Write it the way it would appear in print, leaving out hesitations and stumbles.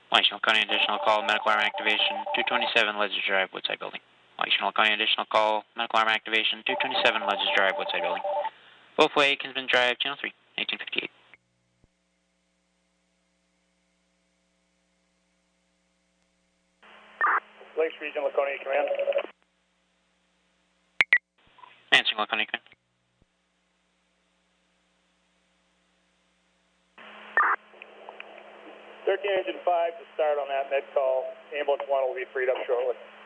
Lakeland Laconia additional call, medical arm activation, 227 Ledges Drive, Woodside Building. Lakeland Laconia additional call, medical arm activation, 227 Ledges Drive, Woodside Building. Both way, Kinsman Drive, Channel 3, 1858. Lakes Region, Laconia Command. Answering Laconia Command. 13 Engine 5 to start on that med call. Ambulance 1 will be freed up shortly.